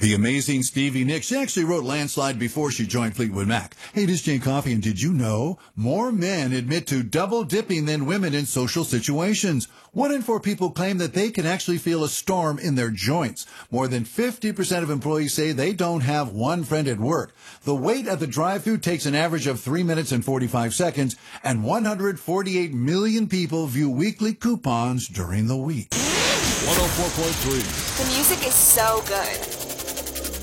The amazing Stevie Nicks. She actually wrote Landslide before she joined Fleetwood Mac. Hey, this is Jane Coffey, and did you know more men admit to double dipping than women in social situations? 1 in 4 people claim that they can actually feel a storm in their joints. More than 50% of employees say they don't have one friend at work. The wait at the drive-thru takes an average of 3 minutes and 45 seconds, and 148 million people view weekly coupons during the week. 104.3. The music is so good.